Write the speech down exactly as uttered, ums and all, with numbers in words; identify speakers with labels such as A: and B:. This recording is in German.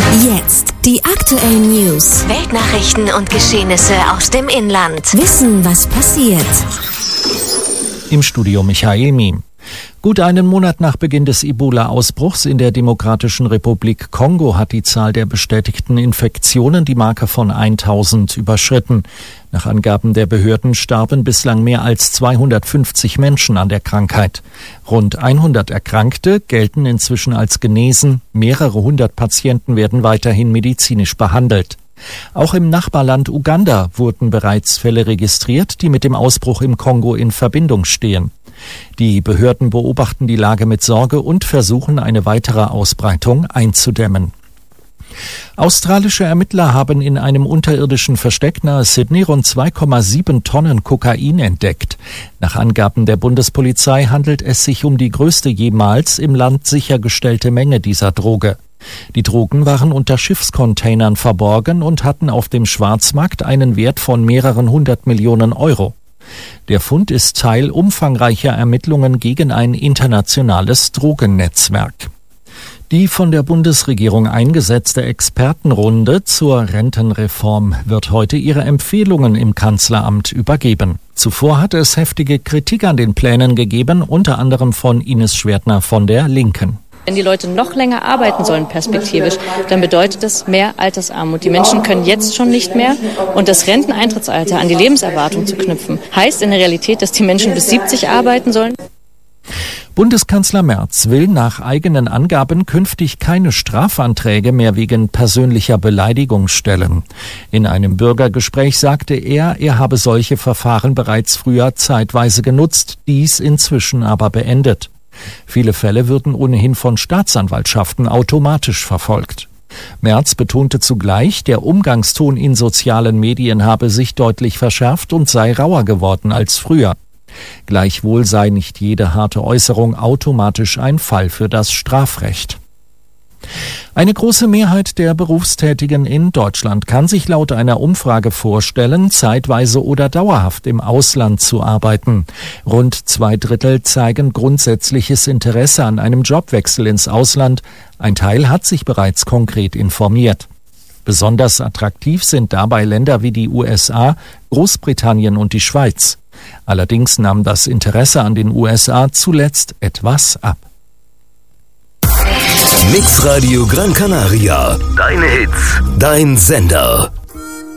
A: Jetzt die aktuellen News,
B: Weltnachrichten und Geschehnisse aus dem Inland.
A: Wissen, was passiert.
C: Im Studio Michael Miem. Gut einen Monat nach Beginn des Ebola-Ausbruchs in der Demokratischen Republik Kongo hat die Zahl der bestätigten Infektionen die Marke von tausend überschritten. Nach Angaben der Behörden starben bislang mehr als zweihundertfünfzig Menschen an der Krankheit. Rund hundert Erkrankte gelten inzwischen als genesen. Mehrere hundert Patienten werden weiterhin medizinisch behandelt. Auch im Nachbarland Uganda wurden bereits Fälle registriert, die mit dem Ausbruch im Kongo in Verbindung stehen. Die Behörden beobachten die Lage mit Sorge und versuchen, eine weitere Ausbreitung einzudämmen. Australische Ermittler haben in einem unterirdischen Versteck nahe Sydney rund zwei Komma sieben Tonnen Kokain entdeckt. Nach Angaben der Bundespolizei handelt es sich um die größte jemals im Land sichergestellte Menge dieser Droge. Die Drogen waren unter Schiffscontainern verborgen und hatten auf dem Schwarzmarkt einen Wert von mehreren hundert Millionen Euro. Der Fund ist Teil umfangreicher Ermittlungen gegen ein internationales Drogennetzwerk. Die von der Bundesregierung eingesetzte Expertenrunde zur Rentenreform wird heute ihre Empfehlungen im Kanzleramt übergeben. Zuvor hatte es heftige Kritik an den Plänen gegeben, unter anderem von Ines Schwertner von der Linken.
D: Wenn die Leute noch länger arbeiten sollen perspektivisch, dann bedeutet das mehr Altersarmut. Die Menschen können jetzt schon nicht mehr. Und das Renteneintrittsalter an die Lebenserwartung zu knüpfen, heißt in der Realität, dass die Menschen bis siebzig arbeiten sollen.
C: Bundeskanzler Merz will nach eigenen Angaben künftig keine Strafanträge mehr wegen persönlicher Beleidigung stellen. In einem Bürgergespräch sagte er, er habe solche Verfahren bereits früher zeitweise genutzt, dies inzwischen aber beendet. Viele Fälle würden ohnehin von Staatsanwaltschaften automatisch verfolgt. Merz betonte zugleich, der Umgangston in sozialen Medien habe sich deutlich verschärft und sei rauer geworden als früher. Gleichwohl sei nicht jede harte Äußerung automatisch ein Fall für das Strafrecht. Eine große Mehrheit der Berufstätigen in Deutschland kann sich laut einer Umfrage vorstellen, zeitweise oder dauerhaft im Ausland zu arbeiten. Rund zwei Drittel zeigen grundsätzliches Interesse an einem Jobwechsel ins Ausland. Ein Teil hat sich bereits konkret informiert. Besonders attraktiv sind dabei Länder wie die U S A, Großbritannien und die Schweiz. Allerdings nahm das Interesse an den U S A zuletzt etwas ab.
E: Mix Radio Gran Canaria. Deine Hits, dein Sender.